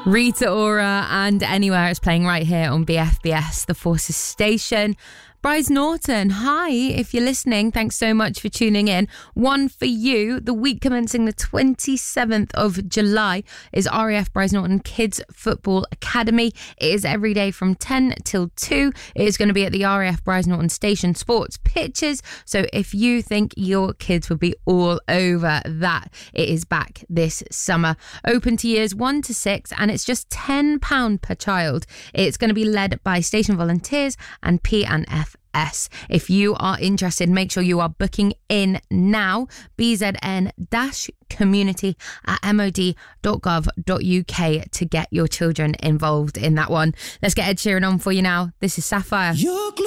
Rita Ora and Anywhere is playing right here on BFBS, the Forces station. Bryce Norton, hi, if you're listening, thanks so much for tuning in. One for you, the week commencing the 27th of July is RAF Bryce Norton Kids Football Academy. It is every day from 10 till 2. It is going to be at the RAF Bryce Norton Station Sports Pitches. So if you think your kids would be all over that, it is back this summer. Open to years 1 to 6 and it's just £10 per child. It's going to be led by station volunteers and P&F. If you are interested, make sure you are booking in now. bzn-community@mod.gov.uk to get your children involved in that one. Let's get Ed Sheeran on for you now. This is Sapphire.